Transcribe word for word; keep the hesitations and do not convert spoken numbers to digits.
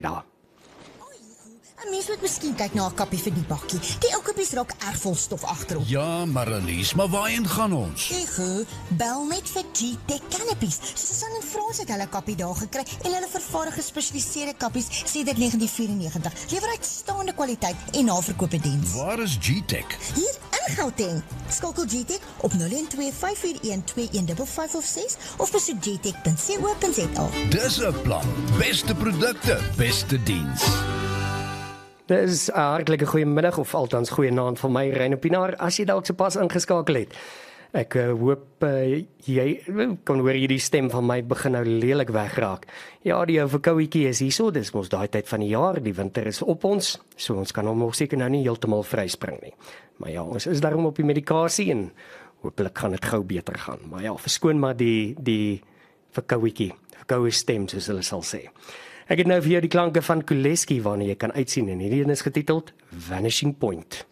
daar. 'n Mens moet miskien kyk na 'n kappie vir die bakkie. Die ou kappies raak erg vol stof agterop. Ja, Marlies, maar waarheen gaan ons? Ego, bel met vir G-Tech Canopies. Susan en Frans het hulle kappie daar gekry en hulle vervaardig gespesialiseerde kappies sedert negentien vyf-en-negentig. Lewer uitstaande kwaliteit en naverkoopediens. Waar is G-Tech? Hier in Gauteng. Skakel G-Tech op nul een twee vyf vier een twee een vyf vyf of ses of besoek g tech punt co punt za. Dis 'n plan. Beste produkte, beste diens. Dit is 'n hartlike goeiemiddag of althans goeienaand van my, Reine Pinaar, as jy dalk sopas ingeskakel het. Ek uh, hoop uh, jy kan hoor hierdie stem van my begin nou lelik wegraak. Ja, die ou verkouetjie is hierso, dis mos daai tyd van die jaar, die winter is op ons, so ons kan hom nog seker nou nie heeltemal vryspring nie. Maar ja, ons is daarom op die medikasie en hopelik gaan dit gou beter gaan. Maar ja, verskoon maar die die verkouetjie, verkoue stem soos hulle sal sê. Ek het nou vir jou die klanke van Kuleski waarna jy kan uitsien en hierdie een is getiteld Vanishing Point.